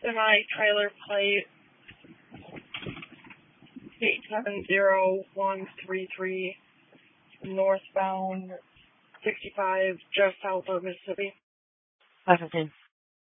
semi-trailer plate 870133 northbound 65 just south of Mississippi. 515.